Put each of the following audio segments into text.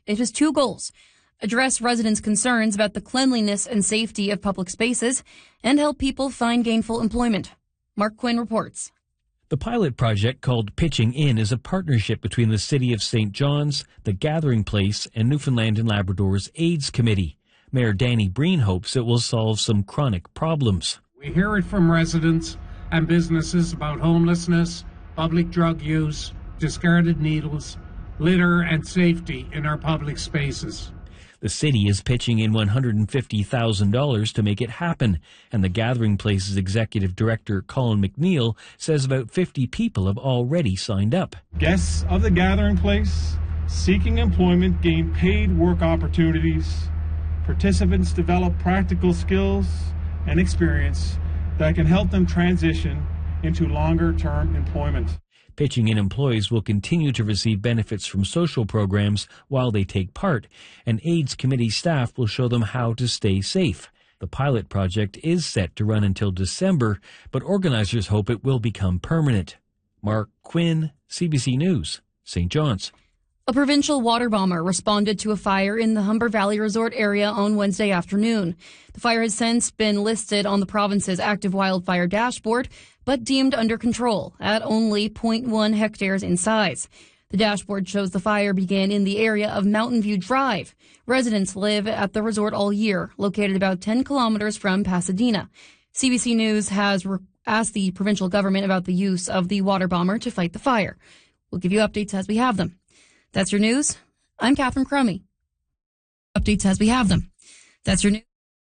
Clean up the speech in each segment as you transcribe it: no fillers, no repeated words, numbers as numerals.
It has two goals: address residents' concerns about the cleanliness and safety of public spaces and help people find gainful employment. Mark Quinn reports. The pilot project, called Pitching In, is a partnership between the City of St. John's, the Gathering Place, and Newfoundland and Labrador's AIDS Committee. Mayor Danny Breen hopes it will solve some chronic problems. We hear it from residents and businesses about homelessness, public drug use, discarded needles, litter, and safety in our public spaces. The city is pitching in $150,000 to make it happen, and the Gathering Place's executive director, Colin McNeil, says about 50 people have already signed up. Guests of the Gathering Place seeking employment gain paid work opportunities. Participants develop practical skills and experience that can help them transition into longer-term employment. Pitching In employees will continue to receive benefits from social programs while they take part, and AIDS committee staff will show them how to stay safe. The pilot project is set to run until December, but organizers hope it will become permanent. Mark Quinn, CBC News, St. John's. A provincial water bomber responded to a fire in the Humber Valley Resort area on Wednesday afternoon. The fire has since been listed on the province's active wildfire dashboard, but deemed under control at only 0.1 hectares in size. The dashboard shows the fire began in the area of Mountain View Drive. Residents live at the resort all year, located about 10 kilometers from Pasadena. CBC News has asked the provincial government about the use of the water bomber to fight the fire. We'll give you updates as we have them. That's your news. I'm Catherine Crummy. Updates as we have them. That's your news.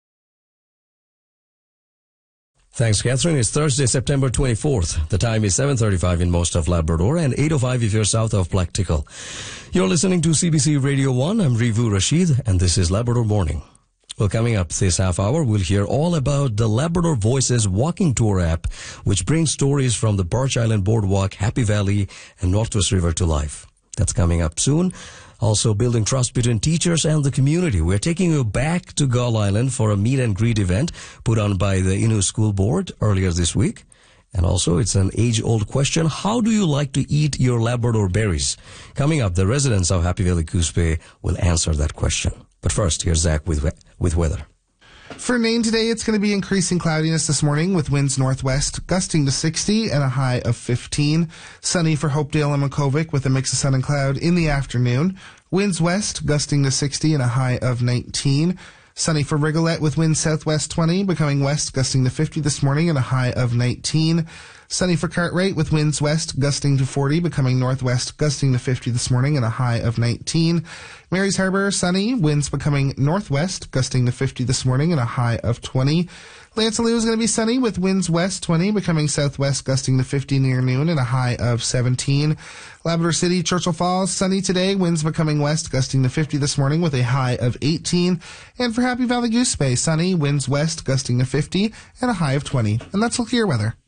Thanks, Catherine. It's Thursday, September 24th. The time is 7:35 in most of Labrador and 8:05 if you're south of Plectical. You're listening to CBC Radio 1. I'm Rivu Rashid, and this is Labrador Morning. Well, coming up this half hour, we'll hear all about the Labrador Voices Walking Tour app, which brings stories from the Birch Island Boardwalk, Happy Valley, and Northwest River to life. That's coming up soon. Also, building trust between teachers and the community. We're taking you back to Gull Island for a meet and greet event put on by the Innu School Board earlier this week. And also, it's an age-old question. How do you like to eat your Labrador berries? Coming up, the residents of Happy Valley Goose Bay will answer that question. But first, here's Zach with weather. For Nain today, it's going to be increasing cloudiness this morning with winds northwest, gusting to 60 and a high of 15. Sunny for Hopedale and Makovic with a mix of sun and cloud in the afternoon. Winds west, gusting to 60 and a high of 19. Sunny for Rigolette with winds southwest 20, becoming west, gusting to 50 this morning and a high of 19. Sunny for Cartwright with winds west, gusting to 40, becoming northwest, gusting to 50 this morning and a high of 19. Mary's Harbour, sunny, winds becoming northwest, gusting to 50 this morning and a high of 20. Lancelot is going to be sunny with winds west 20, becoming southwest, gusting to 50 near noon and a high of 17. Labrador City, Churchill Falls, sunny today, winds becoming west, gusting to 50 this morning with a high of 18. And for Happy Valley Goose Bay, sunny, winds west, gusting to 50 and a high of 20. And that's look at your weather.